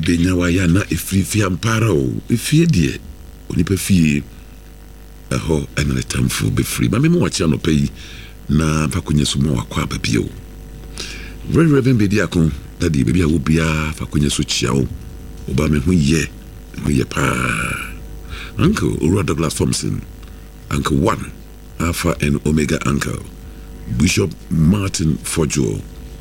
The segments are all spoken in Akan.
benya wa ya na efiri ampara o efie de onipa fie ɛhɔ ɛna ne tamfo befiri ma me mo wakyia no pɛ yi na fakonya so mo akwa babio Reverend Bediako dadi baby a wo bia fakonya so chia wo oba me ho ye pa Uncle Ura Douglas Thompson Uncle 1 Alpha and Omega Uncle Bishop Martin Fojo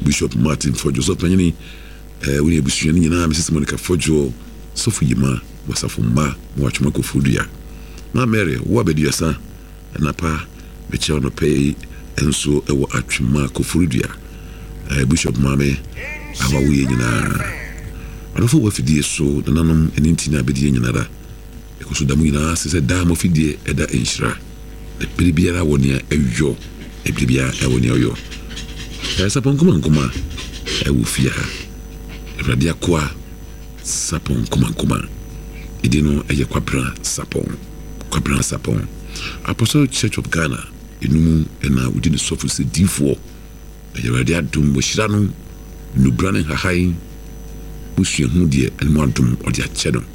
so panyini we ebusuani nyina Mrs Monica Fojo sofu yima wasafo ma watchuma ko fudua na Mary wo abediasa na pa me che no pay enso ewo atwema ko fudua Bishop Mame awa wo nyina anofo wa fidie so nanom eninti na abedie nyina da ekoso damu nyina se da mo fidie eda enhira e biribiara wonia ewo e biribiara ewonia yo sapon kuma ewu fia radia kwa sapon kuma idino eye kwabra sapon Apostle Church of Ghana enumu ena within the surface D4 eye radia dum bo shira no nubrane hahai busu hu de enmu adum ode ache no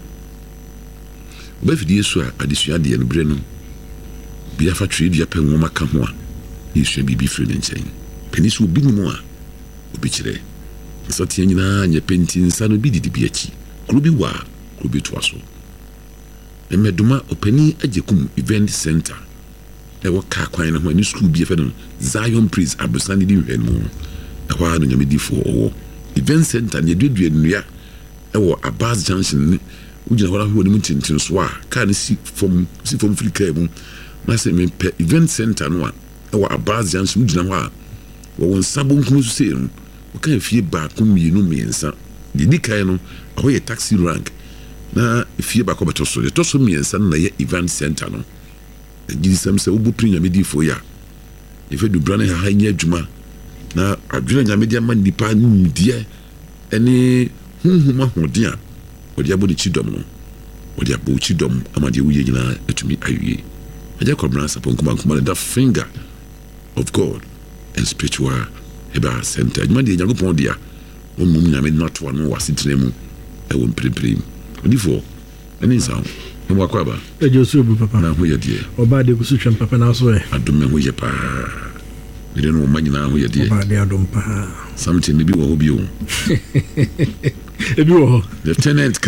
ba fidie so a adesua de no bre no bia fa twe dia pe nwoma ka ho a yesu bibi firi ne nchen penisu obi mu a obi kire so tie nyina nya penti nsa no bi didi bi achi klubi wa klubi to aso emeduma opani ajekum event center e wo ka kwan no ho ani school bi efe no Zion Praise abusani di hwe no e kwa no nyamedi fo owo event center ne dudu enua e wo Abaz Junction ujina wala ho ni mutintin so a ka ne si from flika mu na se me event center no a e wo Abaz Junction ujina ho a wo nsabon kum so se no o kan fie ba kum mienu miensa di kai no ho ye taxi rank na fie ba ko beto so miensa na ye event center no gidi sam se obu pri nyamedi fo ya ife du brane ha nya adwuma na adwuna nyamedi ama nipa ndie ene hunhuma hodia odi abodi chidom no odi abo chidom ama de wuye nyina atumi awie aja kobra sapon kuma the finger of God and spiritual eba center adwuma de nyagopon dia omum nyamedi not one wasitremu ewo mpremprim odifo eni sawo mo akwaba Josubu papa na ho ye de oba de kusutwa papa na so e adom ho ye pa ire no manyina ho ye de oba de adom pa something bi wo ho bi o ebi wo Lieutenant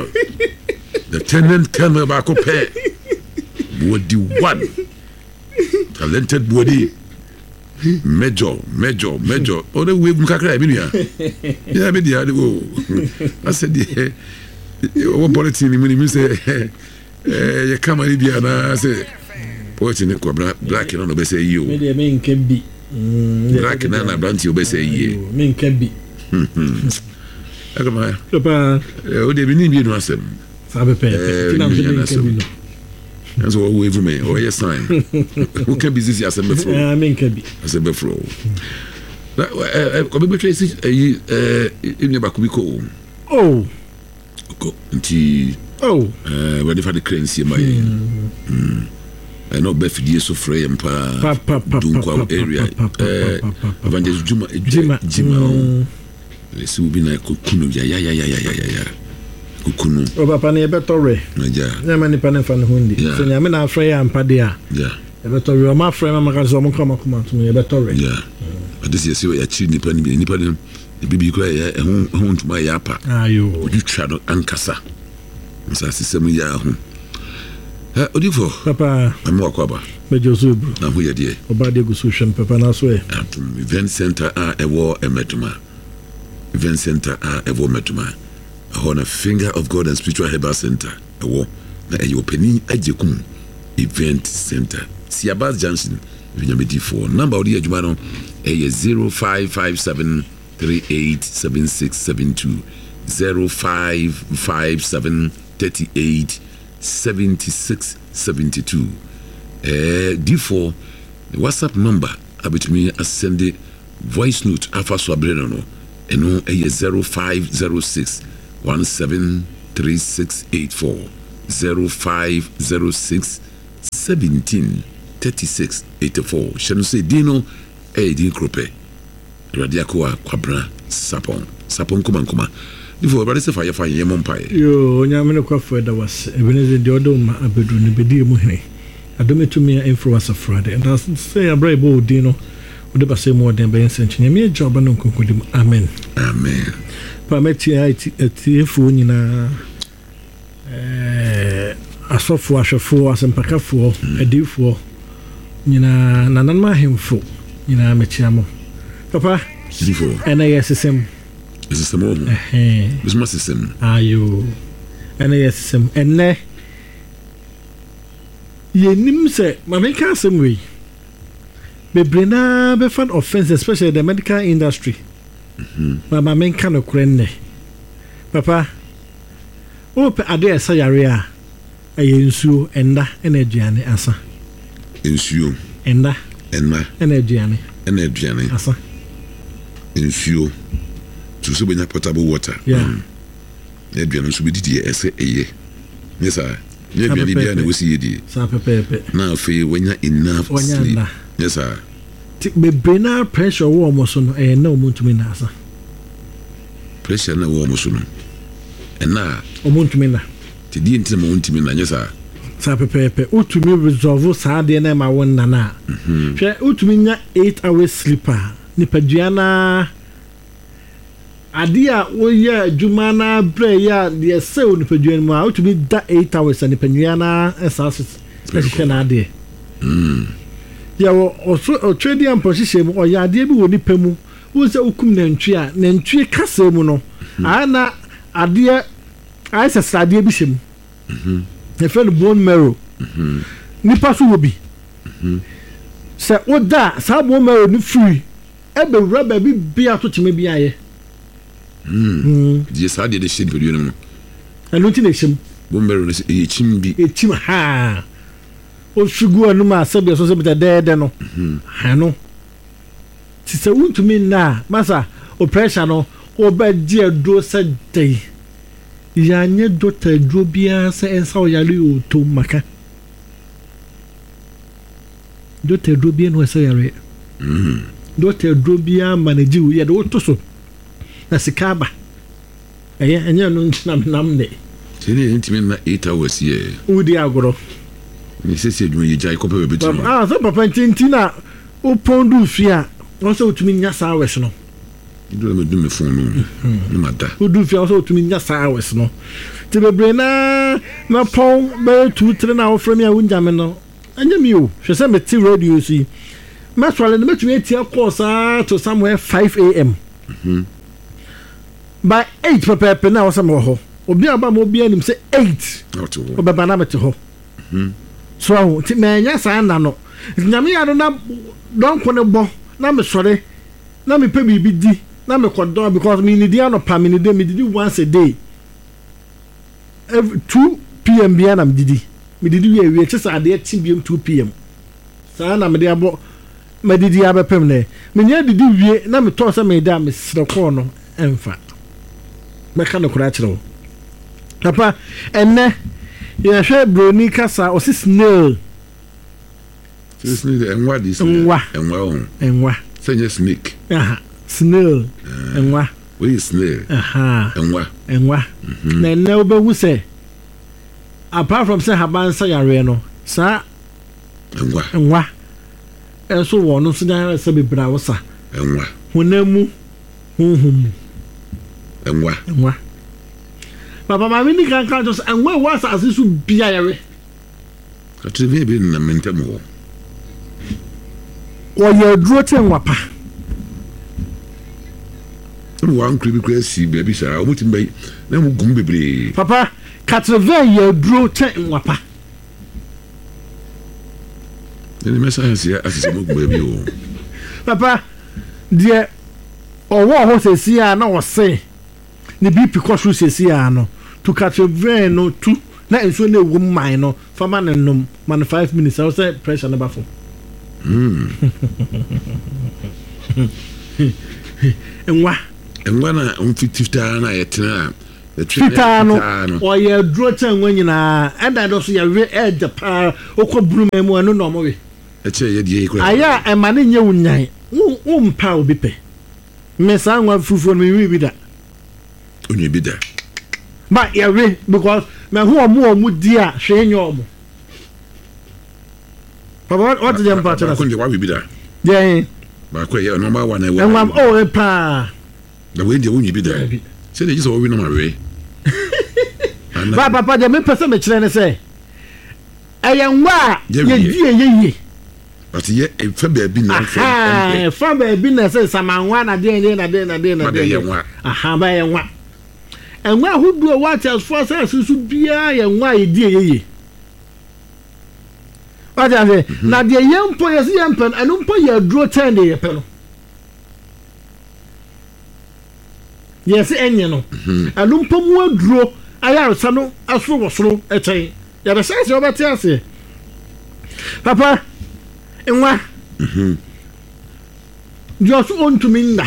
Colonel ba ko pe body one talented body major o de we mukakra bi nua ya be dia de o asedi o politics ni mi say ya kamari bia na say politics ko black no be say yi o me de me nka bi black na branch o be say yi me nka bi akama papa o de bi ni bi no asem sabe pe tina me nka bi no that's what we me o yes sign who can be this asem be fro me nka bi asem be fro ko be trace ibn bakubiko oh nti we dey for the currency my I know Befidie so free mpa Dunkwa area Evangelist Juma let's see we be na kokunu ya kokunu o papa na e betore na mani pa na fa ne hundi so nya me na afre ya mpa de a e betore o ma afre ma ka so mo kama to me e betore this is ya chi nipa ni bibi kura ya ho ntuma ya pa ayo oju twa no ankasa nsa sisem ya ho odifo papa amu akwaba Josubu na ho ye de oba de gusushem papa na so e event center a ewo emetuma event center a ewo metuma a na finger of God and spiritual herbal center ewo na eyo pani ajekum event center si Abaz Junction vinyamedi for number odi adwuma no 0557 387672 0557 387672 D4 WhatsApp number abetumi asende voice note afa so abreno no eno 0506 173684 0506 173684 shenu say dino din krope Radiakoa kwabra sapon sapon kuma before brother say fire ye mompae yo nyame ne kwafo da was ebeneze de odoma abedu ne bedi mu hene adometumi influence Friday and as say abrabo dino ode ba say more than ben senchine me job no nkonkodim amen pameti ati efu nyina asofo ahwefo asempakafo adifo nyina nanan ma hemfo nyina mechiamo papa sifo ena yesesem oh this must system ayo ena yesesem enne yenim se mameka asem we bebrena be fan offense especially the medical industry mama menka no kurenne papa ope ade esa yare a ayensuo enda aduane asa ensuo enda aduane asa ensuo to so benya potable water aduane so bididi ese eye yesa ye aduane bia na wosi yedi sa pepepe na fe wenya enough sleep yesa bebrena pressure wo mo so no na omuntumi na asa pressure na wo mo so no na omuntumi na ti di nti mo ntimi na nyesa sa pepepe utumi resolve sa de na ma won na na hwe utumi nya 8 hours sleeper ni paduana adia wo ye adwuma na bre ya de se wo ni paduana ma utumi da 8 hours ni paduana esase special na de ya wo o trade am position mo ya de bi wo ni pemu wo se ukum na ntwe kasa mu no ana ade aisa stade bi shem the friend bone marrow nipa so wobi se oda sa bone marrow ni free ebe rubber bi bia to time bi aye die sa de shin pedu no anu ti na shem bone marrow no e chim bi ha o figu anu ma sabe so se beta de no ha no ti se untumi na masa o pressure no o ba die do se dey ya nye doctor drobia se ensa o yale o to maka doctor drobia no se yare doctor drobia manage u ya do to so na sikaba enye no nam ne tini intimi na 8 hours ye udi agoro ni sese dwuma ye jai kopa bebetu so papa tintina o pondu fia o so utumi nya sa hours no do me phone no mada udu fia so utumi nya sa hours no ti bebre na pon be 2-3 na ofre me a wunjame no anya mi o hwe se me ti radio si maswale na metumi etia course to somewhere 5 am by 8 papa na wo se me ho obi aba mo obi anim se 8 obeba na mete ho so ti me nya sa na no nyame ya no na don ko ne bo na me sore na me pe bibi di na me kodo because me need ya no pa me need me did once a day every 2 pm bia na me didi we chesa ade ati bia 2 pm sa na me de abo me didi abepem ne me nya didi wie na me to sa me da me sre ko no emfa me ka no kura kire papa enne ye hwe broni kasa o si snail enwa dis enwa senye snake snail enwa we snail enwa na ne obewu se apart from say haban sa yare no sa enwa enso wo no so dan se bebra wo sa enwa hunamu hunhum enwa papa ma mi ni kan just enwa wa sa asisu bia yare ka tv bi na mentamo o ye duro te enwa pa one creepy crazy baby sha o mutim bay na mu gum bebre papa katreve ye duro te enwa pa ni message ya asise mu gum baby o papa die owo ho sesi a na wo se ni BP kwashu sesi a no to katreve no tu na enso na ewu man no fama na nom man 5 minutes I say pressure na bafo enwa na umfitifta na yetina fitano o ye duro tan wanyina enda do so ya we edge pa okoburu memu anu no mo we eche ye die ikura aya e mane nye wunyan wo mpa obi pe me sa nwa fufuo me wi bi da onye bi da ba yɛwe because me ho ɔmo di a hwee nyɛ ɔmo papa what the jump pattern ko nje wa bi da yeah ba ko ye number 1 e wa o pa da we je onye bi da se de jiso wo wi no ma we ba papa de me pese me kyerɛ ne sɛ ɛyɛ nwa ye but ye fa ba bi na fa ba bi na sɛ samanwa na de na aha ba ye nwa enwa hudu what as for say susu bia ye nwa ye die ye what I say na de yempo ye se yempo anu mpo ye duro ten de ye pe no ye se enye no anu mpo mu aduro ayaresa no aso wosoro echen ya be say se obeti ase papa enwa Josu ontuminda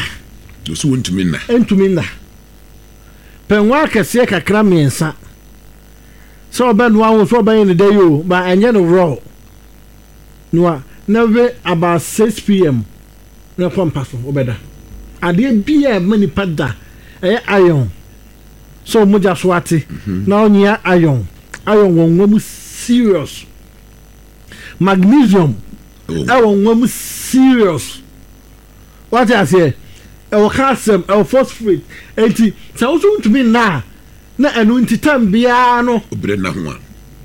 penwa kese kakra miensa so obenu awo so oban ne day o ba enye no raw no na we about 6 p.m. na kompa so obeda ade bia mani pada iron so moja so ate na onya iron wonwam serious magnesium wonwam serious what I say calcium phosphate enti sa wo so ntumi na enu ntitam bia no obre na ho a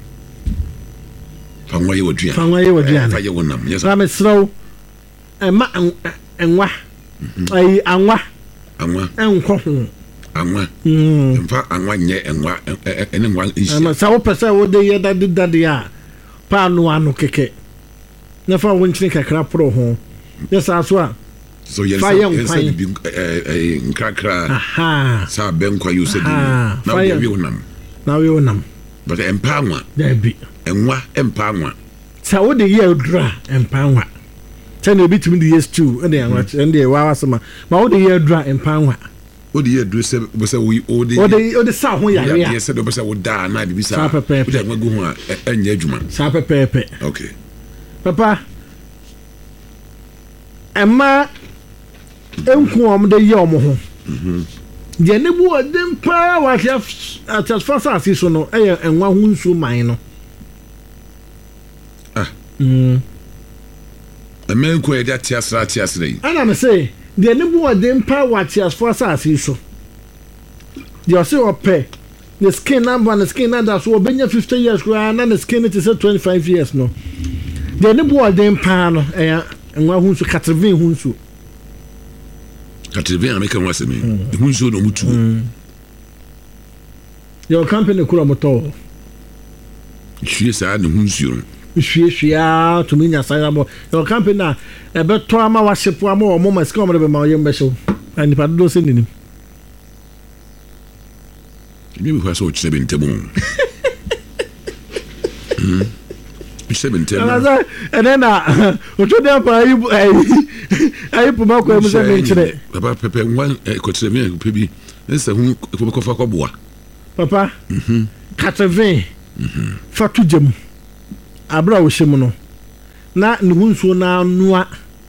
fanwa ye wodua fa ye wonam yes na me srow ma enwa ai anwa enko ho anwa mfa anwa nye enwa ene nwa isi ma sa wo pesa wo de ye dade a pa no ano keke na fa wo nchini kakra pro ho yes aso a so yes bi nkrakra sa benkwa you said na we wonam but empa anwa da bi enwa empa anwa sa wo de ye dra empa anwa tell bit me the yes too and anwa and the wa wasema ma wo de ye dra empa anwa o de ye dra se bo se we o de sa ho ya ya se do bo se wo da na de bi sa o de magu ho a enya adwuma sa pepepe okay papa emma enku om de ye om ho je ne bu odin pa wa at fasa asiso no enwa hu nsu man no America e dat tiasra yi ana me say de ne bu odin pa wa fasa asiso de o se ope the skin number and the skin number so obenya 50 years kra na the skin it is 25 years no de ne bu odin pa no enwa hu nsu katrevin hu nsu Katrevin America wase me hu nsu no mutu your company kura moto hwie sa ne hu nsu no hwie to me nya sa mo your company na e be to ama washepo ama o mo maska mo be ma yem be so ani pa do se ninim mi bi kwaso chebe ntemu and then ojo dem pa ayi puma ko em se me chire papa pepe wan ko chire me pe bi nsa hu ko fa ko boa papa Katrevin fatu jam abra wo him no na ne hu nso na noa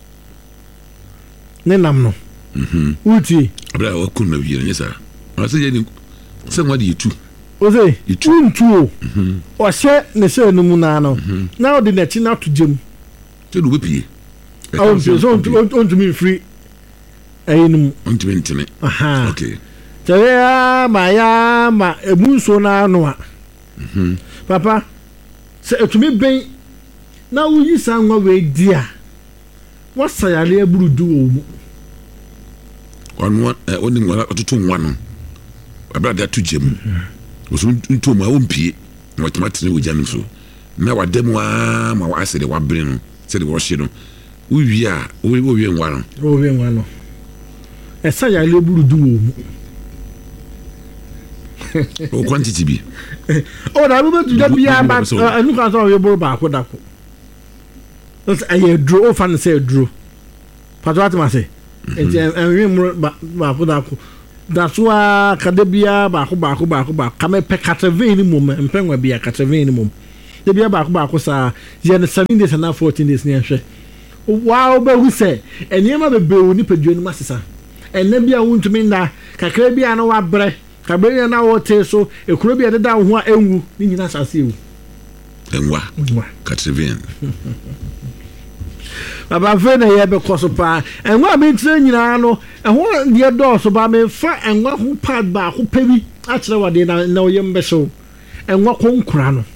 ne nam no uti abra wo kun na wiere nyesa ma se ye ni se ngwa di tu oze itu o hye ne se no mu na no na o de na chi na to jam te do be pie o so on to me free ayinum on to mentene okay ya ma emunso na no a papa se etumi ben na wo yi sanwa we dia wasayale aburudu wo mu onwa oni ngwa otutu nwa no abra da to jam oso ntu ma ompie na automatic ne wogya no so na wadam wa ma wa asede wabre no se de wo hye no uwi a wo wie nwa no esayale aburudu wo mu o quantity bi o da bo tu da bia ba anu kan so we bo ba ko da ko aye dro o fan say dro patwa ma say enti enwi mu ba ko da ko da so a kada bia ba ko ka me pe Katrevin ni mum empenwa bia Katrevin ni mum de bia ba ko sa je ne 7 days na 14 days ni ahwe wow ba hu say eniema be be oni padua ni masesa enne bia wuntumi nda kakra bia na wabre kabere na wote so ekuro bi ededa ho a enwu ni nyina asase ewu enwa Catrivian baba fe na ye be koso pa enwa me ntire nyina no eho de do so ba me fa enwa ho pad ba ho pebi a kire wade na oyem be so enwa konkura no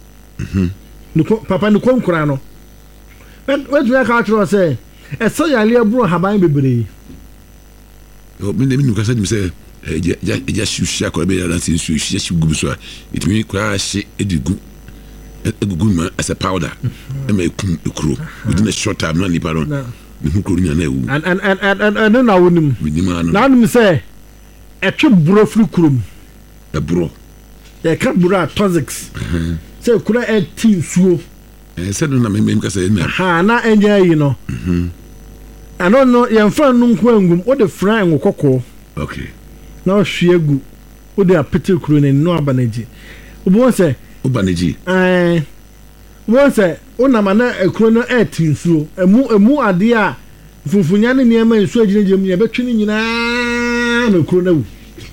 papa ni konkura no wetu ya ka kire say esa yale aburo haban bebre o me nem nuka say say ja shushia ko be ya dan sin shushia gubu so it mean kwa she edigu eguguma as a powder e ma ekuro within a short time na nipa don me hu kuro nya na ewu and na wonim na nim say etwe buro firi kurom e buro e ka buro toxics say kuro e tin suo say no na me ka say na ha na enya yi no I don't know yan fa nu nko angum o de fra en kokko okay na o hwe agu o de apete kuro ne no abanaji obo say Obaneji. Wọ́n sẹ́ ọ̀nàmà náà ẹ̀kúrò náà ẹ̀ tì nsuo ẹ̀mú adé a funfunya ne nneɛma nsuo gyinagyina mu yɛ bɛtwe ne nyinaa na ẹ̀kúrò náà wù.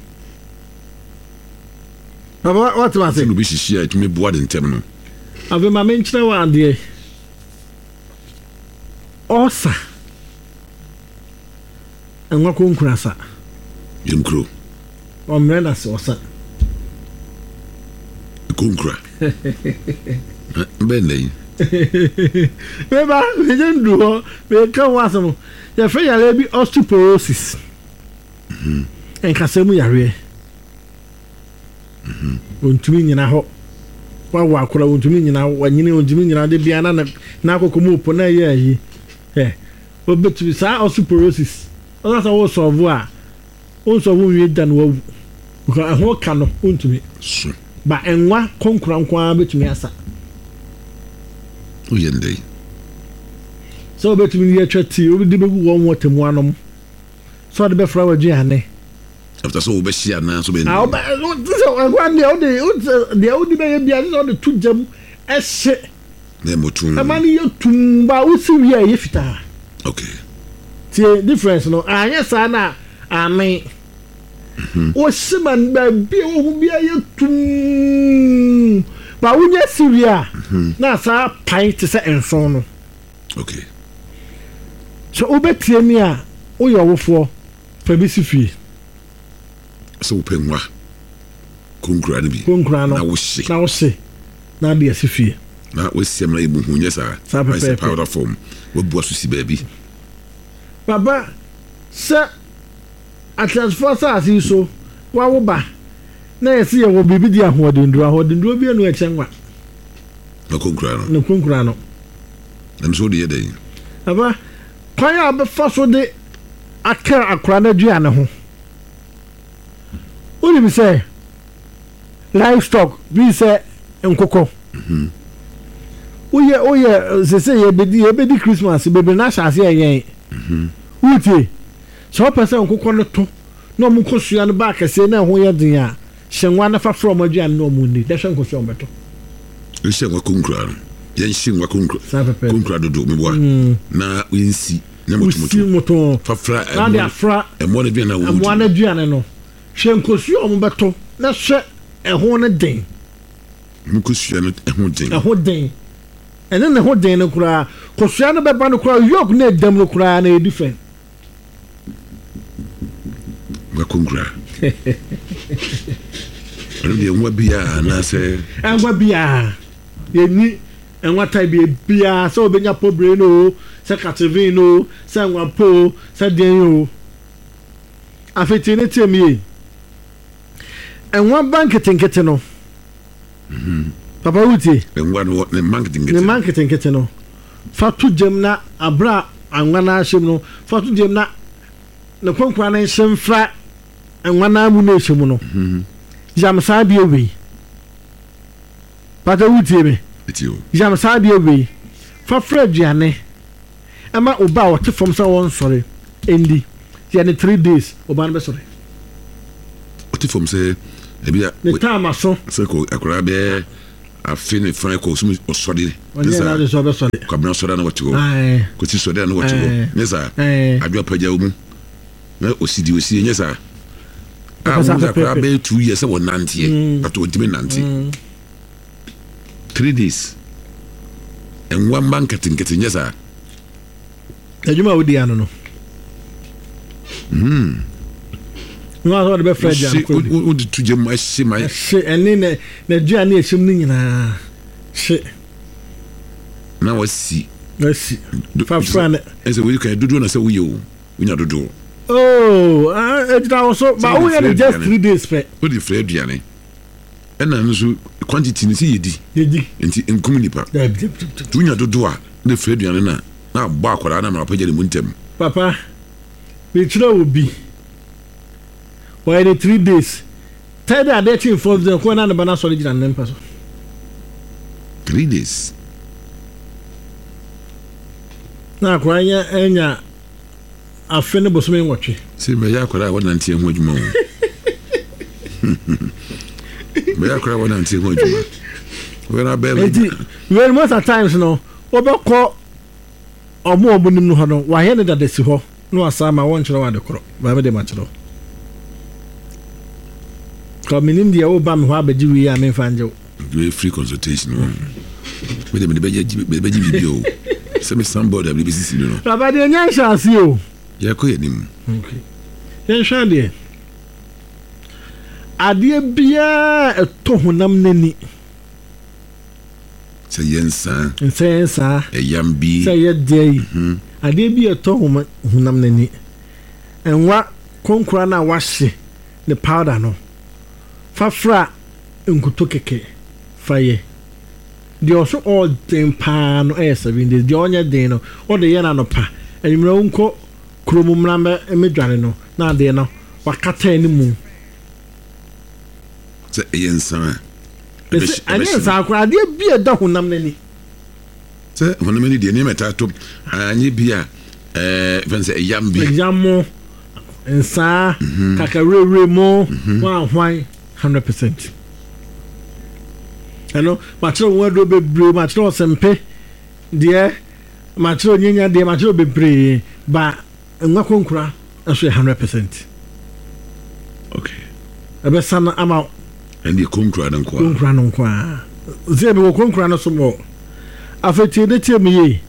Baba wọ́n ti wá sẹ́. Sẹ́nu bí ṣiṣẹ́ ẹ̀ tún mi bu adi ntẹ́m no. Àbẹ̀ maame nkyerɛ wɔ adeɛ ɔsa ɛnwa kó nkura sa. Yɛm kuro. Ɔmmerɛ na sɛ ɔsa. Kunkura. Bene. Beba, we didn't do ho. We can was some. Ya fe ya lebi osteoporosis. En kasemu yare. Ontumi nyina ho. Wa akora ontumi nyina wanyine ontumi nyina de bia na akokomu opo na ye ayi. Obetu sa osteoporosis. Ola sa wo solve a. On solve wi dan wo. Ko ho ka no ontumi. So. Ba enwa konkura nkwa betumi asa oyende so betumi ye twati obi begu won wotemu anom so de be fra waduane after so be shia na so be ah oba so enwa de odi be ye bia so de tujam ehye na motun amani ye tumba usi wi ye fita okay tie difference no anya sa na amen o siman ba bi o bi aye tum ba unya siria na sa pai te se enson no okay so obetie ni a o yo wofo pa bi sifie so penwa konkura ni bi konkura no na wo hye na de sifie na wo siam na ibu hunye sa powder form wo bu aso si ba bi baba se atransfer asi so wa wo ba na yesi ye wo bibi di ahodenduro bi enu echenwa na konkura no na so de yede aba kwan a be fa so de akra akra na dua ne ho uni bi say livestock bi say nkoko oye se ye bedi Christmas bebe na shase yen utie so person nkoko no to no mu kosua no ba kese na ho ye din a hyenwa na fa from adua no mu ni de hwen kosua obeto hyenwa konkura no yen hyenwa konkura dodo meboa na wensi na mutumoto fa fra na de afra emo na dua na wo emo na dua no hwen kosua obeto na hwe eho ne den mu kosua no eho den ene ne ho den no kura kosua no beba no kura yok na edam no kura na edifen konkura ande nwa bia na se enwa bia yeni enwa tai bia so obenya pobre no se Catrivian no se enwa po se den yo afeti ne temi enwa bank tinkete no papa wuti enwa no ne bank tinkete no fatu jam na abra anwa na ahyem no fatu jam na ne konkura na hyemfra enwa na mu na ahyem no jam sa bi obi pata wuti me jam sa bi obi fa fra duane ama oba wote from sa won sore endi ya ne 3 days oba no be sore wote from say ebia ne time so se ko akura be afini fra ko sumi osode nesa na de so be sore ko abna sore na wote go ko ti sore na wote go nesa adwa pagya mu na osidi nesa Be 2 years or 90 at 90. 3 days. And one bank getting yes, sir. You know, with the no. No, the best friend. To Jim, I see my shit, and then the journey is something shit. Now I see. Let's see. Friend, as a week, I do not say you. We not do. Oh, it's also, but we had just 3 days. What the Fred Yanni? And then so quantity is in communipa. Do not do the Fred Yanna. Now, back what I'm up again in Muntem. Papa, which will be. Why the 3 days? Tell that dating for the one and the banana solid and then pass. 3 days. Now, crying, and a friend was me watching. See, may I cry 1 and 10 more. May I cry 1 and 10 more. When I bear very most of times, no, over call or more bunny no hano. Why ended that the siho? No, I saw my 1 to the crop, by the match. Coming in the old bam who have a Jew, I may find you. Free consultation. With the baby, somebody, I will be sitting. But the young shall see you. Yeah, quit him. Okay. Then, Shandy. Adia beer a tohunam neni. Say yes, sir. And say, sir, a young bee. Say a day. Adia be a tohunam neni. And what concrana wash the powder no. Fafra nkutokeke fire. The also all den pan no 7 days. The only day no or the yana no pa. And you know unko kromum number emedwane no. Na de no wakata ni mu. Say yen sama. Anya sa akwa de bia da honam nani. Say honam nani de name tato anya bia fancy yambi. Yamo nsa kakarere mo wan 100%. Hello, matro word be blue, matro sempe, dear, matro nyanya, dear, matro be brave, but nwakonkura, actually 100%. Okay. Ebe sana ama, and the konkura non kwa. Konkura non kwa. Zebe wo konkura no somo. Afeti de tie me ye.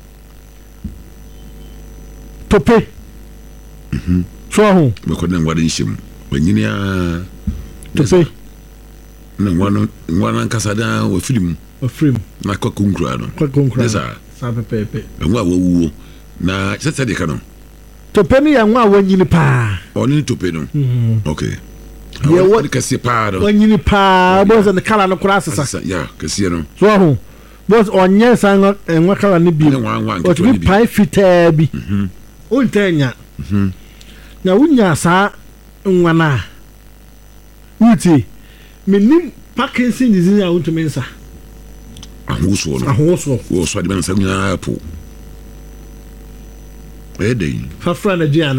Tope. So ho. Me ko den wade nshim. Wanyini a tope. Na wana nkasada wa film na kwa konkura no desa sa pepe nwa wo na sese de kanu tope ni ya nwa wanyini pa oni tope no okay ye wo kasi pa no wanyini pa boss and kala no kura sesa ya kasi no so ho boss onye san nwa kala ni bi o to bi pa fita bi o ntanya na wunya sa nwa na uti menim Parkinson disease a want to mensa ahoso no ahoso wo so de mensa nya po dey fa na dia na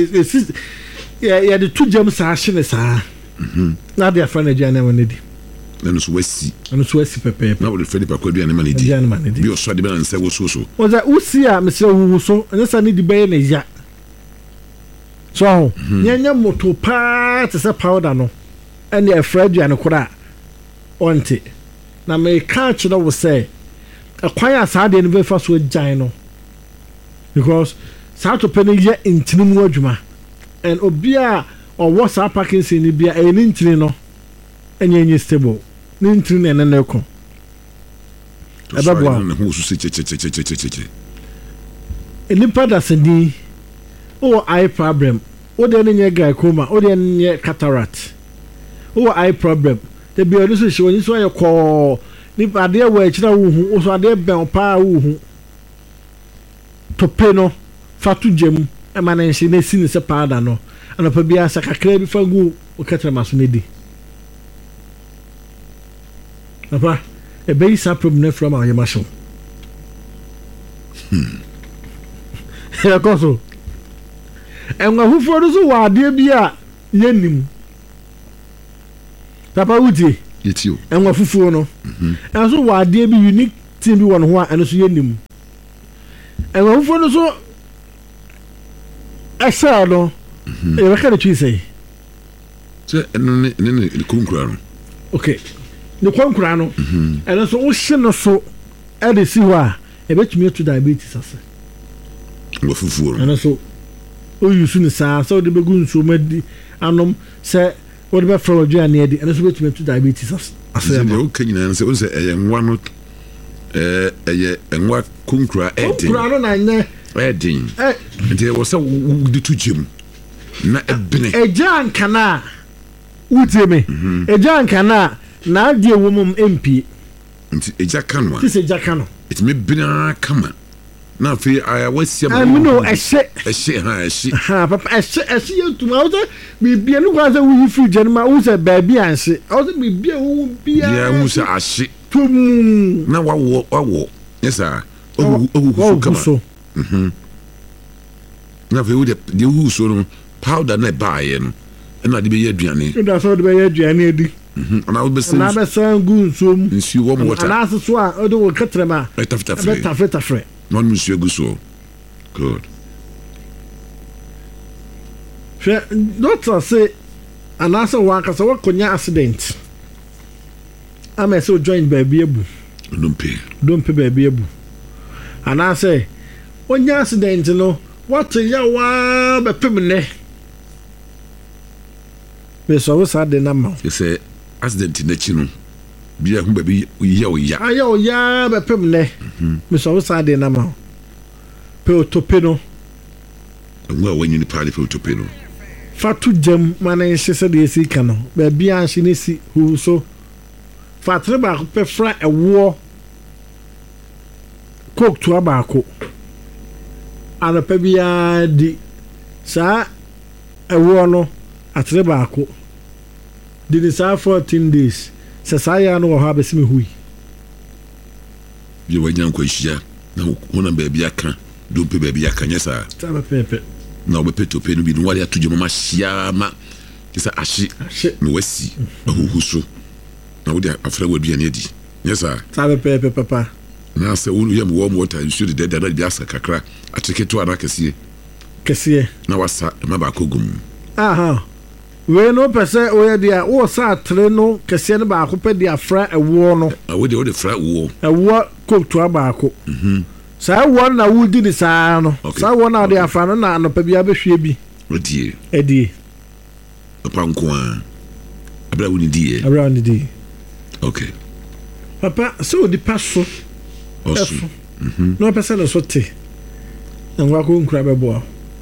ya de two gems a hye sa na dia fa na dia na won di na so wasi pepe na wo de fedi pa kwa dia na ma ne di bi o so de mensa wo so o za usi a mese wo so nsa ni di be na ya so nyanya moto pa te se powder no and the Fred and Kura onte. Na me catch no will say a quiet side in the first with Gino because South of Penny yet in Tinumwajuma and Obia or what's our Parkinson in Bia and Intrino and any stable. Nintrin and an echo. About one who's a limpad as a knee or eye problem, or the any guy coma, or the any cataract. Oh, eye problem. The be honest with you, when you saw your call, if I dare wait, you also there bell power to peno, fatu gem, a man and she may see a powder no, and a pabia sacre before go or catch a masonidi. Papa, a base up from from our muscle. Here, Cosso. And who for those who are dear beer, yenim. Papa Uti, it's you. And what fufu no. And so why there be unique thing be one who and so yenim. And what for so I saw no. E reckon the say. sɛ ne konkura no okay ne konkura no ɛno so wohye no so ɛde si hɔ a ɛbɛtumi atu diabetes ase wɔ fufuo no ɛno so oyusu ne saa sɛ wode bɛgu nsuo ma di anom sɛ wode bɛfrɛ wɔ aduane adi ɛno so bɛtumi atu diabetes ase deɛ woka nyinaa no sɛ ɛyɛ nwa no ɛyɛ nwa konkura ɛden konkura no na nyɛ ɛden nti ɛwɔ sɛ wode to gyem na ɛbene ɛgya nkana a wotie me ɛgya nkana a na adeɛ wɔ mu mpie nti ɛgya ka no a ti sɛ ɛgya ka no ɛtumi bene kama na afei wasia ma no ɛhyɛ papa ɛhyɛ yɛ tuma wo sɛ biribia no kwa sɛ woyi firi gya no ma wo sɛ baabi anhye wo sɛ biribia wo biaa wo sɛ ahye tom na wawɔ nyɛ saa wahuhu kama na afei wode deɛ wohu so no powder na ɛbaeɛ no ɛna de bɛyɛ aduane ɛda sɛ wode bɛyɛ aduane adi anaa bɛsan gu nsuo mu nsuo wɔ mu wɔta anaase so a wode wo katrɛm a ɛbɛtafretafrɛ na ɔnom nsuo gu soɔ good hwɛ dɔkta se anaasɛ wankasa woakɔnya accident ama ɛsɛ wo joint baabi abu dompe baabi abu anaasɛ wonya accident no woate yawaa bɛpem nnɛ mesɛ wo saa de no ma wo sɛ accident n'akyi no bia ho baabi yɛ wo ya ayɛ wo yaa bɛpem nnɛ mesɛ wo saa de no ma wo pɛ otope no ɛwo a wanyini paa ne pɛ otope no fa to gyam ma no nhye sɛdeɛ ɛsi ka no baabi a nhye no si huhu so fa atere baako pɛfra ɛwoɔ coke toa baako anɔpa biara di saa ɛwoɔ no atere baako di ne saa 14 days sɛ saa yɛ no wɔ hɔ abɛsi me hui bia wanya nkwanhyia na wonam baabi aka dompe baabi aka nyɛ saa pɛpɛpɛ na wobɛpɛ tope no bi no wade ato gyama ma hyia ma te sɛ ahye na wasi ahuhu so na wode afra wɔ aduane adi nyɛ saa pɛpɛpɛ papa na sɛ woyɛ mu warm water nsuo de dɛdɛ na de asa kakra ateketewa na kɛseɛ na wasa ma baako gu mu wei no pɛ sɛ woyɛ deɛ a wosa atere no kɛseɛ no baako pɛ de afra ɛwoɔ no wode fra ɛwoɔ koktoa baako saa ɛwoɔ no na wodi ne saa no saa ɛwoɔ no a wode afra no na anɔpa biara bɛhwie bi adie papa nko a abrɛ wo ne diɛ okay papa sɛ wodi pa so ɛfo na wopɛ sɛ ne so te na nwako nkura bɛboa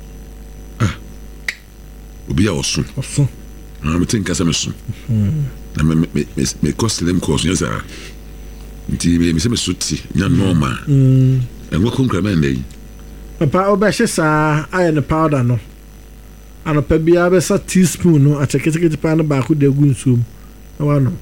obi a ɔso mete nka sɛ meso na mekɔ slim course nyɛ saa nti mesɛ meso te nya normal ɛnwa kɔnkura mɛndɛ yi papa wobɛhye saa ayɛ ne powder no anɔpa biara bɛsa teaspoon no akyɛketekete paa no baako de agu nsuom na wanom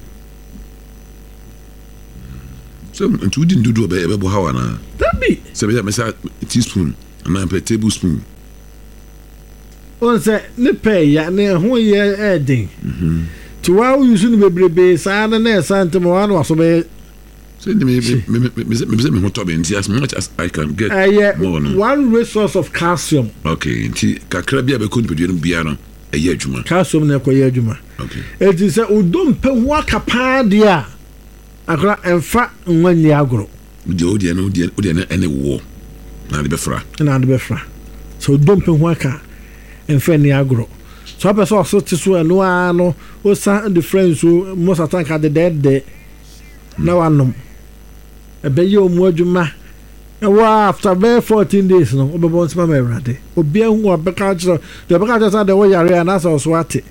sɛ nti wodi ndodoɔ ɛbɛbɔ haw anaa dabi sɛ bɛyɛ mɛsa teaspoon anaa pɛ tablespoon on sɛ ne pɛ ya ne ho yɛ ɛden nti waa woyusu no bebrebe saa na na ɛsa ntem waa no waso bɛyɛ sɛ me ho tɔ me nti as much as I can get more no one resource of calcium okay nti kakra bi a bɛkɔ nipadua no bia no ɛyɛ adwuma calcium na ɛkɔyɛ adwuma okay ɛnti sɛ wodɔ mpɛ ho aka paa deɛ a akora ɛmfa nwa nni agorɔ wodeɛ no ɛne woɔ na de bɛfra sɛ wodɔ mpɛ ho aka ɛmfa nni agorɔ so wopɛ sɛ ɔso te so ɛno a no wosa de fra nsuo mosatanka dedɛɛdɛ na wanom ɛbɛyɛ ɔmu adwuma ɛwɔ after bɛyɛ 14 days no wobɛbɔ nsɛma ma awurade obia hu ɔbɛka kyerɛ sɛ de wɔyare anaasɛ ɔso ate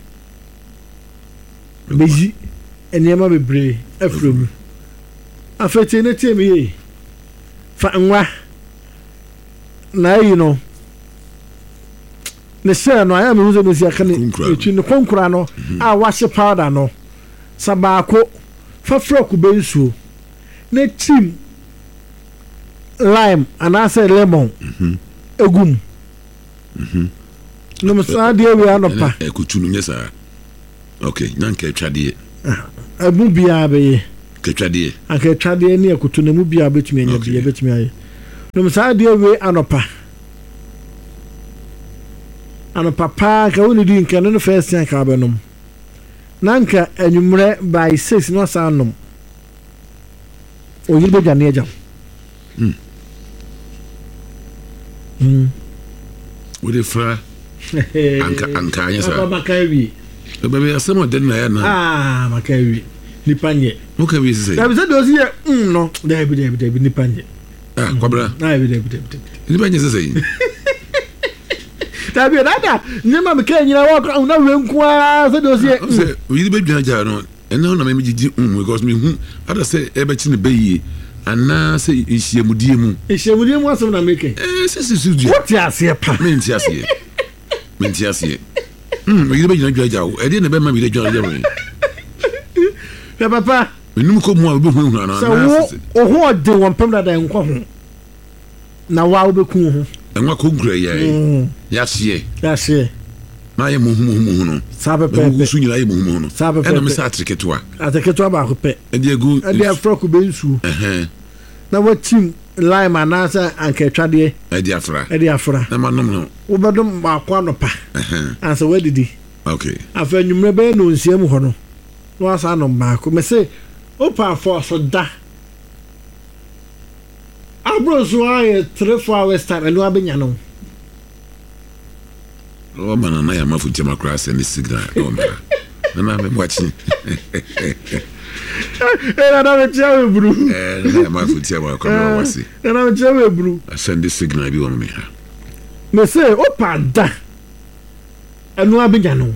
bɛyi nneɛma bebree afiri mu afei tie ne tie me yie fa nwa na ayi no ne hyɛ no ayɛ mehu sɛ no si aka ne ɛtwi ne konkora no a wahye powder no sa baako fafra kube nsuo na tim lime anaasɛ lemon egum nom saa deɛ wei anɔpa ɛkutu no nyɛ saa okay na nka atwadeɛ ɛmu biara bɛyɛ katwadeɛ anka atwadeɛ ne ɛkutu no mu biara bɛtumi anya bi bɛtumi ayɛ nom saa deɛ wei anɔpa paa ka woni di nka no first time ka bɛnom nanka anwummerɛ by 6 no ɔsan nom ɔyere bɛdwane agya wode fra anka anyɛ saa maka awie bɛbɛ asɛm ɔdɛ na yɛ na maka awie nipa nyɛ woka wie sɛ dabi sɛ deɛ ɔsi yɛ no dabi nipa nyɛ kwabra dabi nipa nyɛ sɛ sɛ dabi dada nyɛma meka nyina wɔ na wɛ nkoa sɛ deɛ ɔsi yɛ sɛ oyiri bɛdwana gya no ɛna na megyegye because mehu ada sɛ ɛbɛkye ne bɛyie anaa sɛ nhyiamudie mu asɛm na meka sɛ sɛ dua wote aseɛ pa mente aseɛ oyiri bɛgyina dwa gya wo ɛdeɛ na bɛma meyere dwana gya me hwɛ papa menum kɔ mu a wobɛhuahu anaa sɛ wo ho ɔden wɔ mpɛm dada nkɔ ho na waa wobɛku wo ho ɛnwa kɔnkura yɛahyeɛ na ayɛ muhumuhu no saa pɛpɛpɛ so nyina ayɛ muhumuhu no ɛna me sɛ ateketewa baako pɛ ɛde agu ɛde afra kube nsuo na watim lime anaasɛ ankatwadeɛ ɛde afra na manom no wobɛdom baako anɔpa ansa woadidi okay afei anwummerɛ bɛyɛ no nsia mu hɔ no na wasa anom baako me sɛ wopa afɔ so da aburo so ayɛ 3-4 hours time ɛno abɛnya no ɔma na na yɛ amafo nkyɛm akora sɛ ne signal ɔmra na mɛmoakye na mekyia wɛburu na yɛ amafo nkyɛm akora wase na mekyia wɛburu asɛnde signal bi wɔ me ha me sɛ wopa da ɛno abɛnya no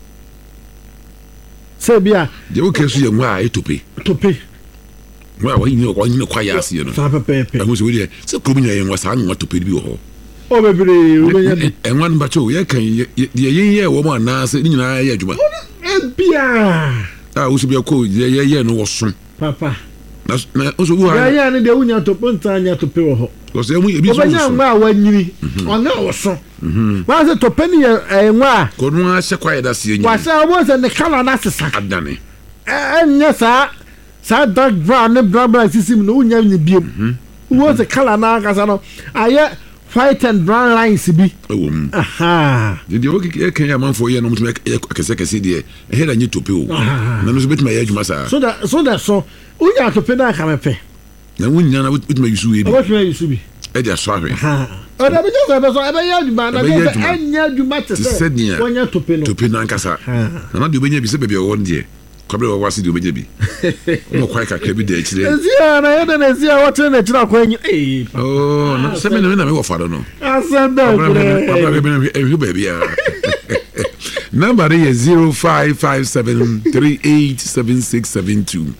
sɛ bia deɛ wokɛ so yɛ nwa a ɛtope nwa a wɔnyine kwayɛ aseɛ no saa pɛpɛɛpɛ ɛho sɛ wodeɛ sɛ kurom nyina yɛ nwa saa nwa tope bi wɔ hɔ bebree wobɛnya bi ɛnwa no bakyɛ o yɛka deɛ yɛyɛ wɔ mu anaasɛ ne nyinaa yɛ adwuma bia wo so biakɔ yɛyɛ no wɔso papa na nso yɛyɛ ne deɛ wonya tope ntaa nya tope wɔ hɔ wobɛnya nwa a wanyini ɔne a wɔso maa sɛ tope ne yɛ nwa a kɔno ahyɛ kwayɛ da seɛ wahyɛ wobɔ sɛ ne kala no asesa adane ɛnyɛ saa dark brown ne brown sisi mu na wonya ne biom wobɔ sɛ kala no akasa no ayɛ white and brown lines bi ɛwɔ mu deɛ wɔkɛka yɛ amanfoɔ yɛ no mtumi akɛsɛkɛsɛ deɛ ɛhɛ da nyɛ tope o na no so bɛtumi ayɛ adwuma saa so wonya tope no aka mepɛ na wonya na wotumi ayusu bi ɛde asɔ ahwɛ ɔda bɛgye sɛ ɛbɛsɔ ɛbɛyɛ adwuma na deɛ sɛ ɛnyɛ adwuma te sɛ wɔnyɛ tope no ankasa na na deɛ wobɛnya bi sɛ baabi a wɔwɔ no deɛ kwabere wɔ wase deɛ wobɛnya bi wɔ kwae kakra bi da akyirɛ ɛsia na yɛda na ɛsia wɔtere no akyirɛ akwa anyi na sɛ mena mewɔ fa do no asɛm da ɛhwɛ baabiaa number no yɛ 0557387672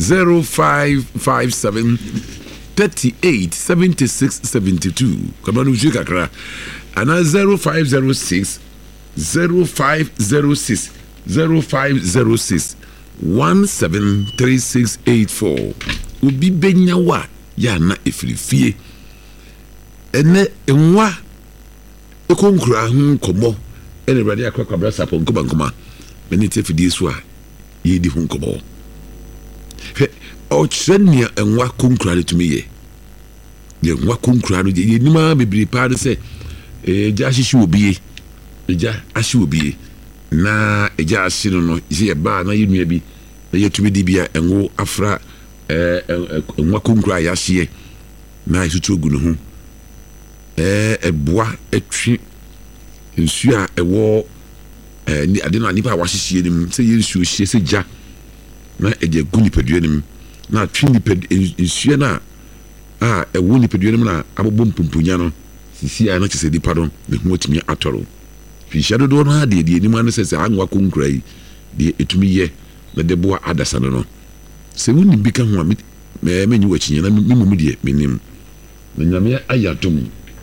0557 387672 kwabere no wusue kakra anaa 0506 0506 173684 obi benya wa ya na efirifie ene enwa ekonkura ho komo ene brade akwakwa sapo nkobankoma meni te fidie so a yedi ho komo he o kyerenia enwa konkura ne tumi ye enwa konkura no ye nima bebre pa de se ja hihye obi eja ahye obi na eja ahye no ye ba na ye nua bi na ye tumi di bia enwo afra enwa konkura ya hye na isutu ogu no ho eboa etwe nsu a ewo ni ade na nipa wa hyehyɛ nim sɛ ye nsu hye sɛ gya na eje gu nipadua nim na atwe nsu na ewo nipadua nim na abobɔ mpumpunya no sisi a na kyese nipa no ne ho tumi atɔro hyehyɛ do no ha de nim ane sɛ anwa konkura yi de etumi ye na de boa adasa no sɛ woni bi ka ho a me nyi wakyinye na mimu de menim na nyame ayatom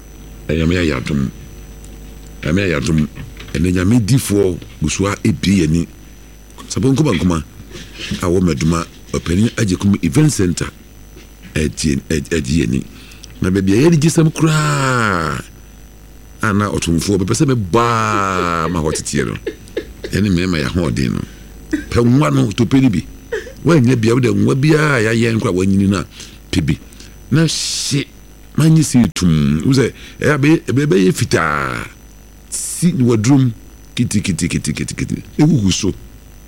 ene nyame difo busua ebi yani sabon ko bankoma awo meduma opani ajekum event center edi yani na bebia yedi gisam kura ana otumfo be pese me ba ma hotetie no ene me ma ya ho odin no pe nwa no to pedi bi wanya bia de nwa bia ya ye nkwa wanyini na pebi na hye manyi si tum uze be ye fita si wadrum kiti ewu so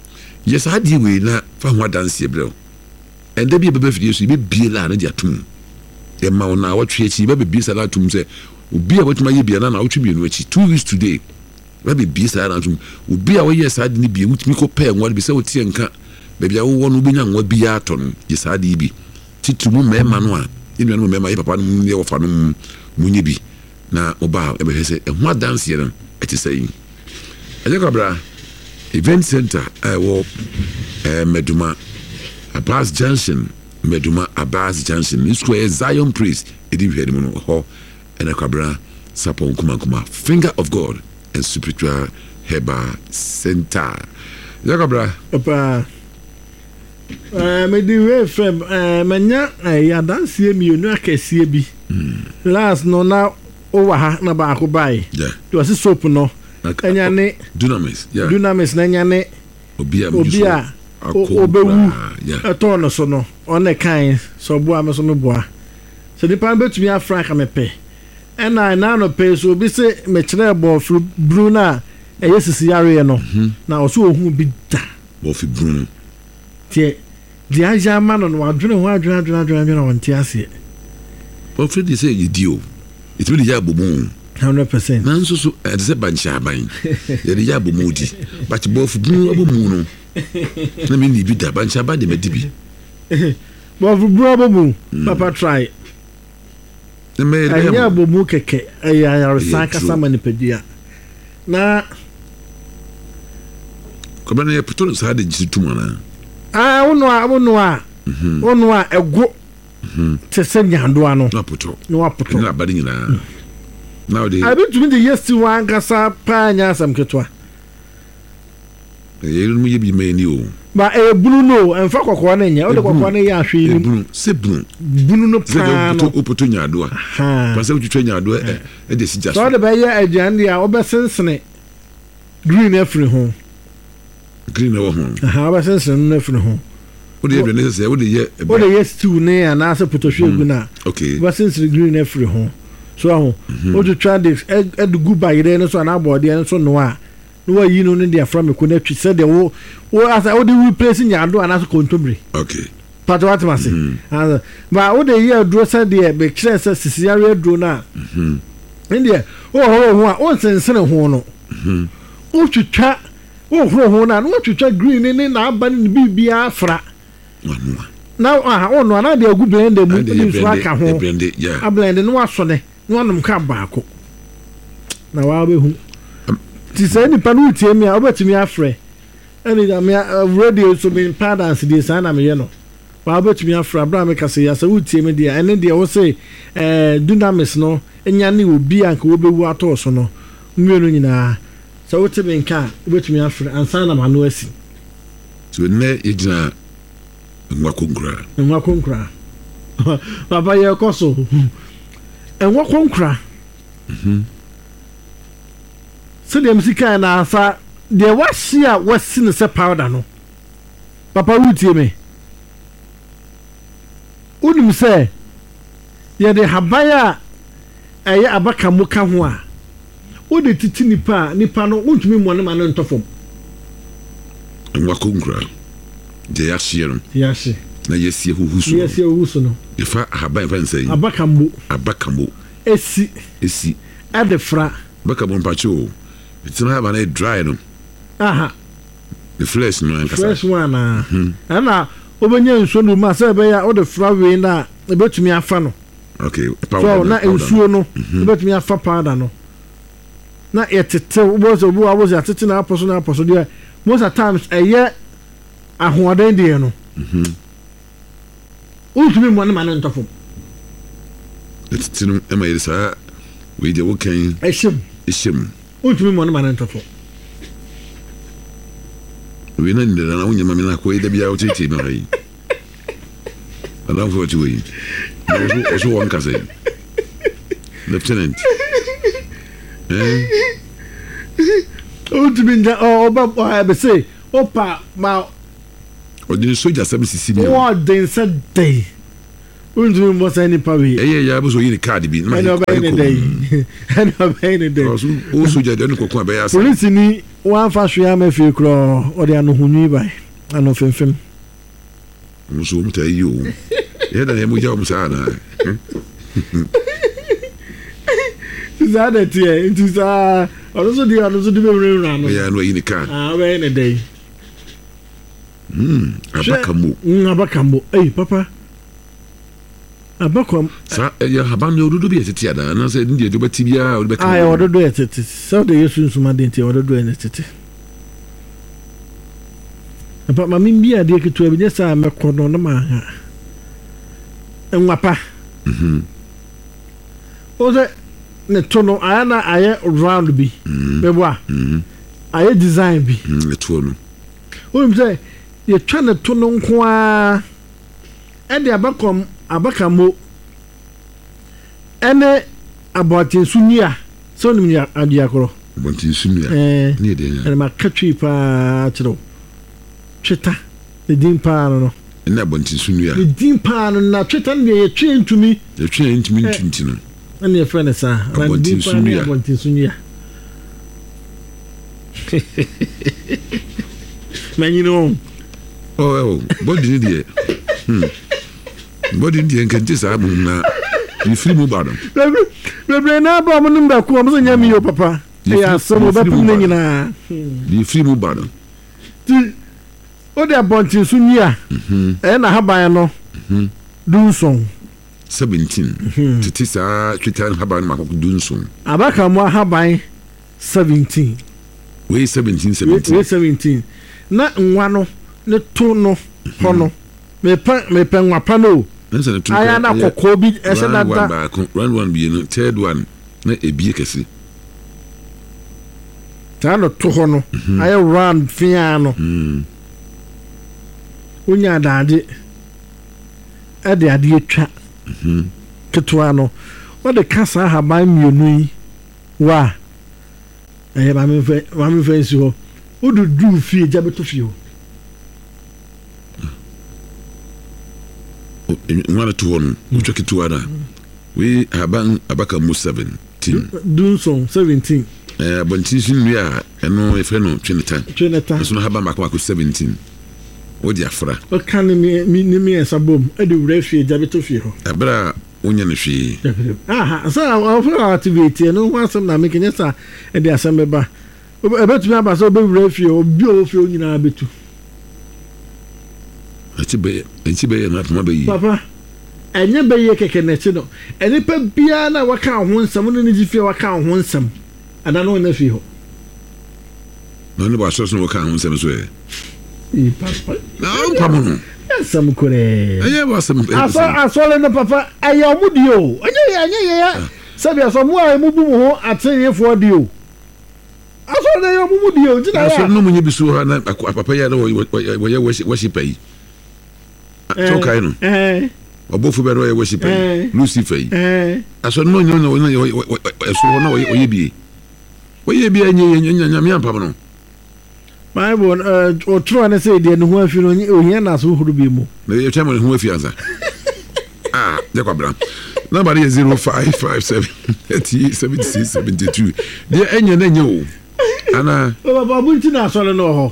yes adi we na fa ho dance e bro and there be bebe fidie so be bie la na dia tum e ma ona wotwe echi be bie sala tum se obi a wotuma ye bia na wotwe mienu echi 2 weeks today be bie sala tum obi a wo yes adi ni bie wutumi ko pay nwa be se wotie nka be bia wo no benya nwa bia ato no yes adi bi titumu mema no a inu no mema ye papa no ye wo fa no munye bi na oba e be se e ho dance ye no eti say Ajakabra event center Meduma Abbas Junction Meduma Abbas Junction this square Zion Praise edi hwede mu no ho Ajakabra Sapon kuma Finger of God and Spiritual Herbal Center Ajakabra papa me di we fem manya ya dance mi onu akese bi last no na o wa ha na ba ko bai to was soap no anyane dunamis na anyane obia obewu eto no so no one kan so boa me so me boa so di pan betumi afranka me pe ena na no pe so bi se me kire bo fru bruna eyesisi yare no na o so ohun bi da bo fi bruna tie di aja ma no adwene ho adwene won tie ase o fri di se yidio itimi di ya bomu 100%. Nanso so eze bancha ban. Ye de ya bomudi. But bofu bru abomu no. Na me ni bi da bancha ba de medibi. Bofu bru abomu. Papa try. Na me ya abomu keke. Ya saka sama ni pedia. Na ko bana ye puto sa de jituma na. Ono a ego. Te se nyando ano. Na puto. No aputo. Na badi nyina. Now they I bet to me the yes to one kasa pa nya sam ketwa e mu ye bi me ni o ba e bunu no enfa kokko na nya o de kokko na ya hwe ni bunu se bunu no pa no opoto nya do a pa se utwetwa nya do e de sija so de be ye ajan dia obesensene green afri ho green wo ho obesensene no afri ho o de be se o de yes to ne ana se potohwe gu na okay obesensene green afri ho so o to try this gu by there no so na body and so no a no yi no ne dia from ko na twi said the wo as o dey replace nyado ana so kontombre okay but what must say ba o dey here dro said the be kire say sisiare dro na india ho a sensene ho no o twitwa o ho na no twitwa green ne na aba ne bibia afra now o no na dey agu blend mu ni so aka ho a blend no aso ne no anum ka baako na wa be hu ti say ni panu tie mi a obetimi afre ani da me radio so me padance dey say na me ye no wa obetimi afre abra me ka say ya say utie mi dey ene dey wo say dunamis no enya ne obi anka wo bewu ato so no mienu nyina say wo tebe nka obetimi afre ansa na ma no asi so ne ejina nwa konkra baba ye koso enwa konkra so dem sika na asa de wahia wasine se powder no papa wutie me unim se ye de habaya eye abaka muka ho a o de titi nipa no untumi mo ne ma no ntofom enwa konkra de yahie no yahie na yesie huhuso no ifa haban fa nsai abakambo esi adefra abakambo mpacho itina ba na dry no the flesh no ankasa fresh one ana obenya nsuo no ma say be ya o de fra we na ebetumi afa no okay powder so na nsuo no ebetumi afa powder no na yetete wo so atete na aposo de most of times eye ahoden de no ultimi mo na ma no ntofo etinu ema yesa we de wo kan eshim ultimi mo na ma no ntofo we na ndela na unyama mina ko ida bia o tete no yi ala fo ti we so won ka say lieutenant ultimi nda o be say opa ma o de soja sabe sisi mi o den sa day ultimi mo say ni pa we ya bo so yi card bi na no be ni day o soja de no kokon be ya police ni wan fa hwe am afi kro o de anohunwi bai ano fem muso mta yo ya da ne mu jawo musa na zada tie nti sa ono so di be wura no ya no yi ni ka we ne dey abakambo papa abakom sa ya haban yo dudu bi etete ada na se ndi edo bati bia o be ka ya ododo etete so de yesu nsuma de nti ododo etete apa mami bia de ketu abi nyesa mekono na ma ha enwapa oze ne tono ayana aye round bi beboa aye design bi ne tono o mse ye twa ne tono nko a e de abakamo ene abotin sunia so nim ya adiakoro abotin sunia ne de ene makatwi pa chiro tweta ne din pa no ene abotin sunia ne din pa no na tweta ne ye twe ntumi ntino ene ye friend sa abotin sunia man you know body ni de body ndi enkanti sa mu na ni free mu badon bebe na ba mo nda ku mo nya mi yo papa ya so mo ba pum na nyina ni free mu badon ti o de abontin su nia na haban no dunson 17 titi sa twitan haban ma ko dunson abaka mo haban 17 we 17 na nwa no ne to no hono me pa nwapa no aya na kokko bi ese na da round one bi no third one na ebie kese ta no to hono aya round fia no unya daade ade ade etwa ketwa no o de kasa haban mienu yi wa ba me fe nsi ho o du fie jabeto fie ho ngwana to won utwa kitu ana we haban abaka mu 17 dunson 17 abontin sunua eno efe no tweneta so no haban makwa 17 odi afra o kan mi esabom edi wura fie jabeto fie ho abra onya ne hwe so afra activate no wasam na make nyesa edi asem ba ebetumi aba so be wura fie obi o fie onyina betu ati be na tuma be yi papa enye be ye keke nechi no eni pa bia na waka ho nsam no ni jifie waka ho nsam ada no na fi ho no ne ba so waka ho nsam so e papa na pamo no nsam kore eye ba sam aso le no papa aye omudi o enye ya sabi aso mu a mu bu mu ho atenyefo di o aso le yo mu di o tina ya aso no mu nye bisu ha na papa ya no wo ye worship yi so kai no obofu be ro ye worship yi Lucifer yi aso no eso no oye bie nye ampam no Bible o tro na say de no ho afi no ohia na so huru bi mu na ye chama ho afi anza de kwabra number is 0557 7672 de enye na nye o ana baba bunti na so no ho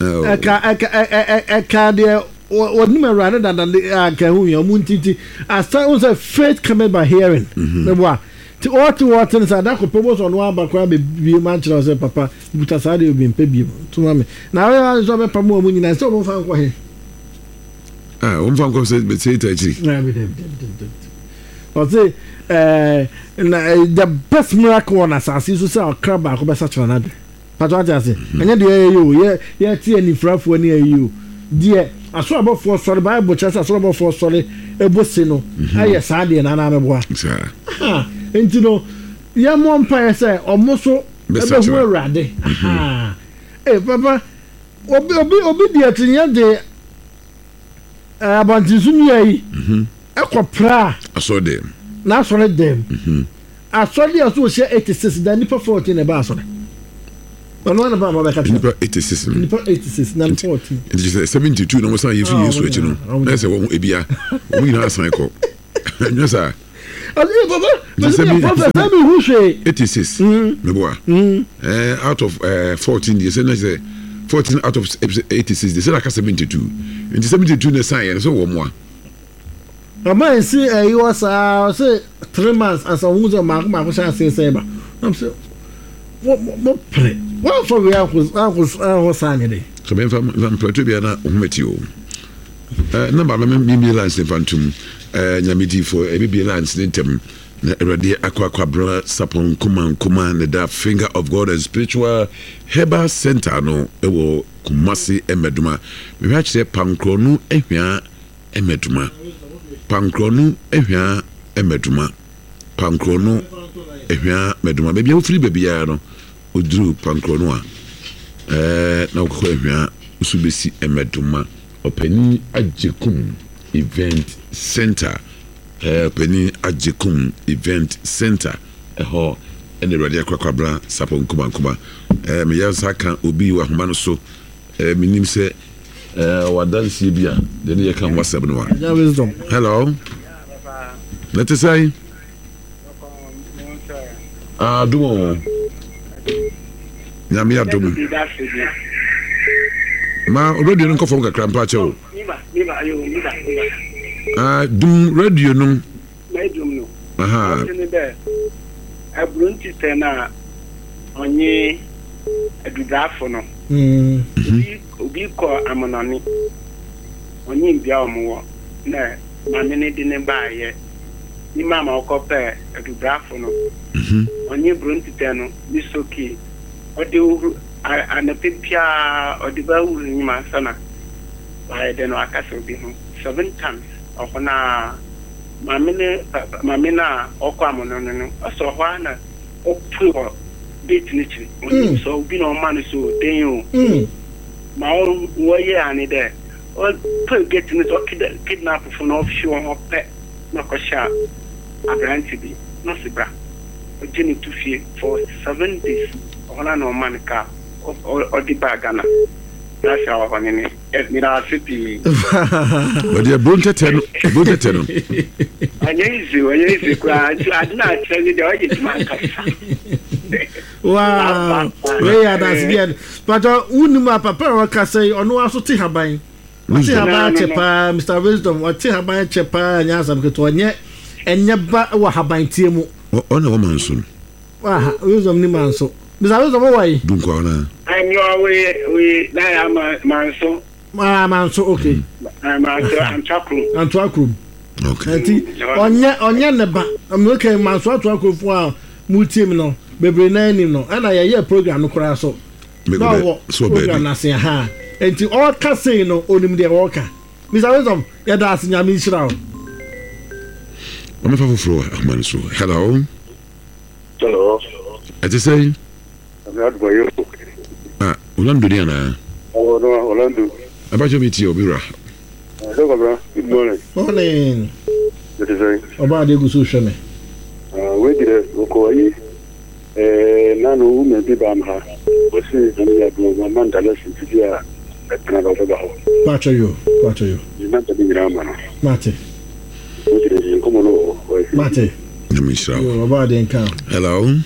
eka de what no rather than ka hu ya muntiti as I was faith coming by hearing me boa ti what things that ko pebo so no aba kwa be bi man chira say papa buta sa de obi mpe bi to mame na we so be pamo mu nyina so mo fa nko he o mfa nko say tachi na be o say na the best miracle on asasi so say okra ko be sa chira na de pato ati anya de ye ti ani frafo ani ayi o de aso abofo sori Bible chasa aso abofo sori ebosi no aye sa de na meboa enti no ye mo mpa say omoso ebehu awrade papa obi de atinya de abantinsumi ayi ekopra aso de na aso le dem aso de aso she 86 da nipa 14 e ba aso no na ba ba ka nipa 86 na 14 it is 72 no so you free yesu echi no na say wo ebia wo nyina asan ko nyosa baba but me who say 86 me boa out of 14 years na say 14 out of 86 they said aka 72 and 72 na sign so wo mo a ama si you was say 3 months as a woman ma chance say ba I'm say what pray what for we are sign dey so ben fam plateau bia na ohumeti o number me lines infantum nyamedi for e lines ntem na erade akwa bra sapon kuma na da finger of God and spiritual herbal center no ewo Kumasi emeduma me hwa pankronu ehwa emeduma pankronu ehwa emeduma pankronu ehwa meduma be bia ofiri bebia no oduru pankronu a na okọ ehwa usubesi emeduma opani ajekum event center Penny Ajekum Event Center eho ene radio kwakwabra sapon kuma me yansa kan obi wa homa no so minim se wadansi bia de ne kan WhatsApp no wa wisdom hello let us say dumo nyame adum ma radio no kofo kakra mpa che o dum radio no medium no aha ni be abrunti tena onye adudafo no obi ko amonani onye bia omo na mame ne di ne baaye ni mama okope adudafo no onye brunti tena ni soki ode anapepia ode ba wuru ni ma sana baaye de no akasa obi ho 7 times okona mamina okwa mono no so hwa na opu bit ni chi so bi no man so den o ma wo ye ani de o pu get ni so kidnap for no show ho pe na ko sha abranti bi no sibra o jini to fie for 7 days okona no man ka o di bagana that's how I mean Mira city but the bunte teno easy kwa adna tell you the way man wow we are that's good but unuma papa wa ka say ono aso te haban chepa Mr Wisdom wa te haban chepa nyasa mketo onye enye ba wa haban tie mu ona wo manso Wisdom ni manso Mr Wisdom why dunkwa na I know we na manso manso okay manso Antwakrum okay onye ne ba okay manso Antwakrum a mutim no bebre na anim no ana ye program no kora so so program na se ha enti all ka say no onim de worka Mr Wisdom ya da asenya mi shira o me fa foforo manso hello I just say Orlando Diana. Oh no, Orlando. Abajo miti obira. Hello, bro. Good morning. Morning. What is it? Oba de gusu hweme. We did okoyi. Nanu me bi bam ha. O si ya do manda la sintia. Etna ba ba ho. Pacho yo. Ni manda bi grama no. Mate. O ti como no. Mate. Nimisha. Oba de nka. Hello.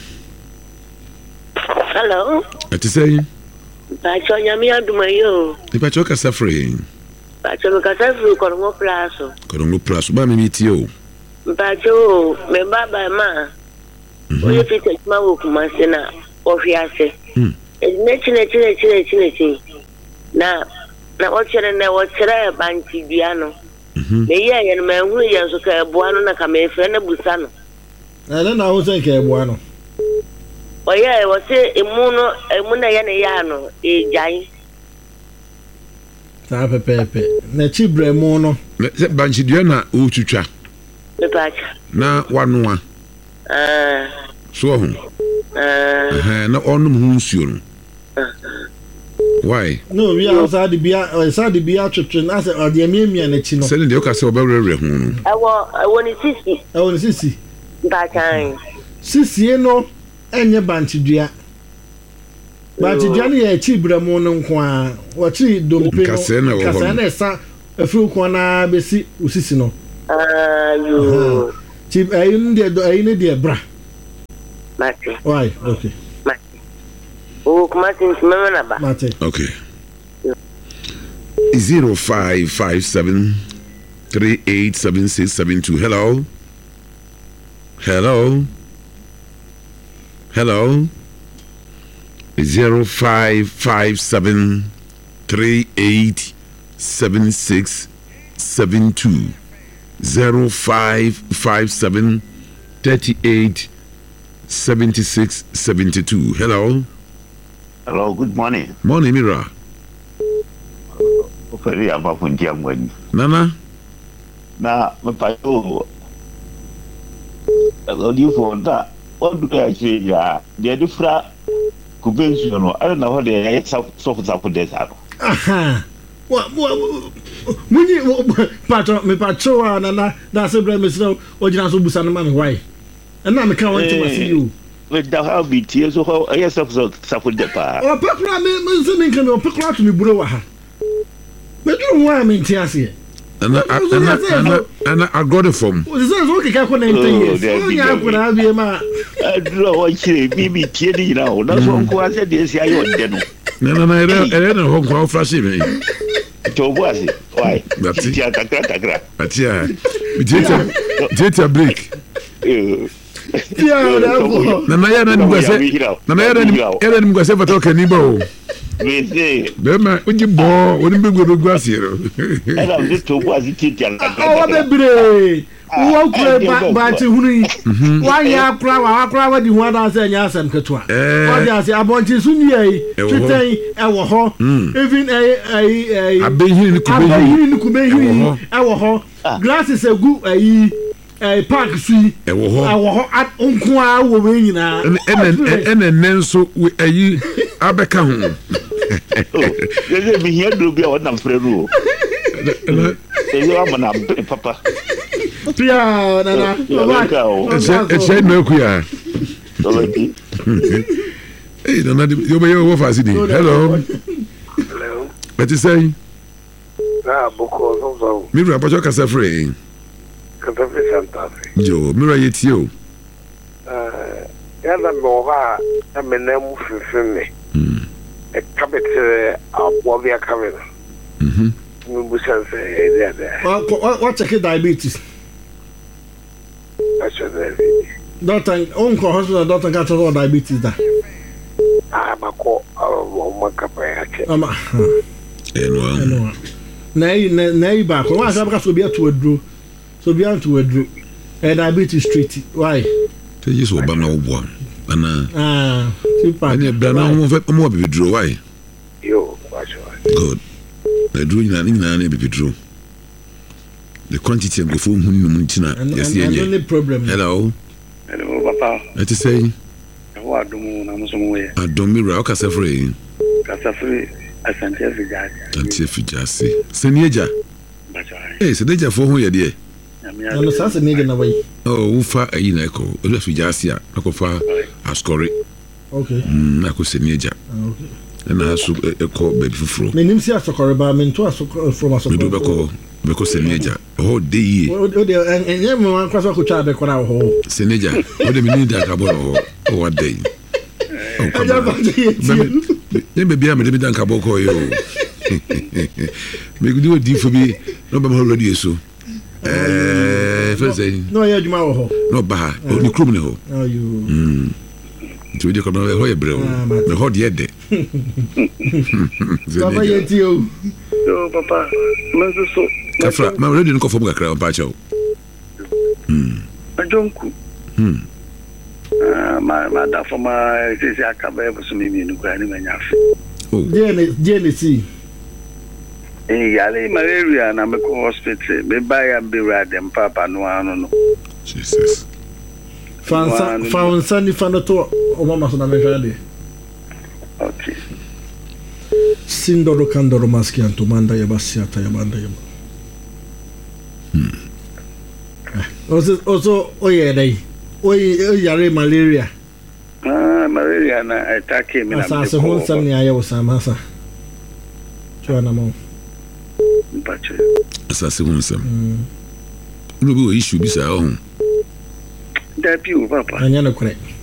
Hello. What is say? Pacho nyami adumayo. Ni pacho ka safre. Pacho ka safre Korongo Plaso. Korongo Plaso ba mi miti o. Pacho me baba ma. Oye fite ma wo Kumasi na ofiase. Chile. Na o chere banti biano. Me ye no ma hu ye so ka eboano na ka me fe na busa no. Na ho se ka eboano. Oye wo se emuna ya ne ya no ejai. Ta pepepe. Na chibremu no. Se banchi dia na o twitwa. Me pacha. Na wanoa. So ho. Na onum hu nsuo no. Why? No, we are outside the beer twetwe na se ode emiamia na chi no. Se ne de o ka se obewrere hu no. Ewo ni sisi. Pacha. Sisi no enye banchidua ne ya chibremu no nko a wachi dompe no kase na esa afru ko na besi usisi no yo chib ayin de bra mate why okay mate o Kumasi mama na ba mate okay 0557 387672. Hello. 0557 387672. 0557 387672. Hello, good morning. Morning, Mira. Nana? Na, my payo. You for that. What do I say? Yeah, the different convention. I don't know how they soft up with this. Aha. What? When you patron, me patron, and that's a brand of original Busan man. Why? And I'm coming to see you. With the how be tears or how I suffered the part. Or Pekra, me can or Pekra to me, bro. But you know why I'm in tears here. And I got it from. Is that okay? I couldn't have you, man. I don't know what you be teary now. That's what I said. Yes, I don't. No, I don't know how flashy me. Why? That's it. But yeah, did a break. Yeah, Namaya didn't go say, but okay, Nibo. Bema, would you bore? Wouldn't be good to grass here. And I'm just to was it. Oh, baby. Walk back to Huni. Why you cry? You want to say yes and Katua? I say, I want to soon ye to say our home. Even I've been here in Kume, our home. Glasses a good a park see our at Unqua winning now. And then so we a Abeka home. Let me hear to be on them for a rule. Papa. Pia, Nana, it's a milk. Hey, you'll be over for Sydney. Hello. What you say? Mira, but you're Casafre. Joe, Mira, it's you. Yada Nova, a menemu for a capital of what we are coming. What's a kid diabetes? Doctor, uncle, hospital, doctor, got all diabetes. I'm a call of nay, back. Why have to be to a drew? So be on to a drew. A diabetes street. Why? They just Obama one. And more be drew. Why? You, good. I drew in an be drew. The quantity of the phone Muntina. Yes, the problem. Hello, Papa. Let us say, I don't mirror Casafre. Casafre, I sent every Fijasi. Seneja. Hey, Seneja for who you're dear. I'm assassinating away. Oh, Ufa, a echo. Let's Fijasia. I could fire a story. Okay. I could say Neja. Okay. And I should a call baby for. My name is Yasokoraba, meant to us from us. Because Seneja, oh, day. And everyone cross a child back on our home. Seneja, what do you mean that about what day? Oh, come on. Maybe I'm a little bit uncaboko. Make do a deal for me. No, but already so. First say, no, I had you, no, bah, only criminal. Oh, you. To you come away, bro. The hot yet. Papa, yet you. Oh, Papa, Kafra, my already didn't go for a crown, Pacho. I don't cook. My dad for my sister, I can't ever swim in the granny when you have. Jenny, hey, I lay malaria and I'm a hospital. Maybe I am be right and Papa no, I don't know. Jesus. Found Sunday found a tour of Mama's on America. Okay. Sindoro Kandoro Maski and Tumanda Yabasiata Yabanda. Also, oh yeah, they. Oh, yeah, malaria. Malaria, and I attack him in a whole Sunday. I was a massa. Joanna. Assassin, some. No issue beside home. That you, Papa. I know correct.